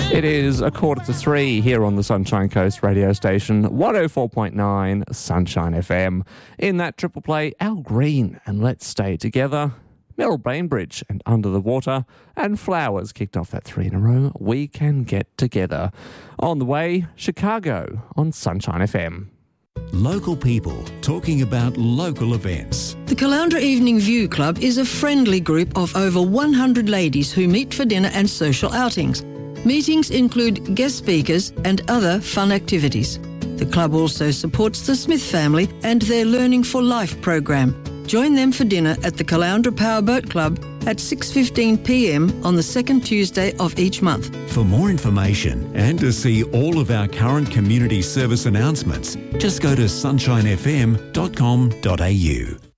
It is 2:45 here on the Sunshine Coast radio station, 104.9 Sunshine FM. In that triple play, Al Green and Let's Stay Together, Mel Bainbridge and Under the Water, and Flowers kicked off that 3 in a row. We Can Get Together. On the way, Chicago on Sunshine FM. Local people talking about local events. The Caloundra Evening View Club is a friendly group of over 100 ladies who meet for dinner and social outings. Meetings include guest speakers and other fun activities. The club also supports the Smith family and their Learning for Life program. Join them for dinner at the Caloundra Powerboat Club at 6:15 p.m. on the second Tuesday of each month. For more information and to see all of our current community service announcements, just go to sunshinefm.com.au.